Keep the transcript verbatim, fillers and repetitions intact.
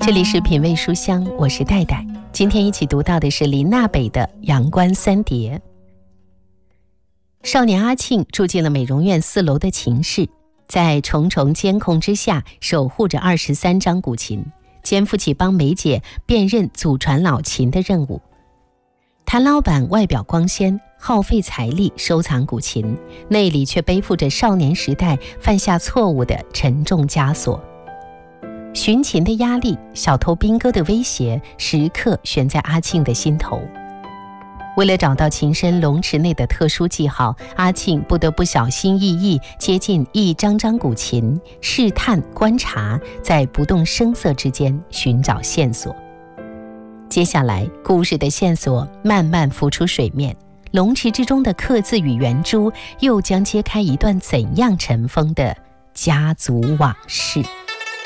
这里是品味书香，我是戴戴。今天一起读到的是林娜北的《阳关三叠》。少年阿庆住进了美容院四楼的琴室，在重重监控之下守护着二十三张古琴，肩负起帮梅姐辨认祖传老琴的任务。谭老板外表光鲜，耗费财力收藏古琴，内里却背负着少年时代犯下错误的沉重枷锁。寻琴的压力，小偷兵哥的威胁，时刻悬在阿庆的心头。为了找到琴身龙池内的特殊记号，阿庆不得不小心翼翼接近一张张古琴，试探观察，在不动声色之间寻找线索。接下来，故事的线索慢慢浮出水面，龙池之中的刻字与圆珠又将揭开一段怎样尘封的家族往事。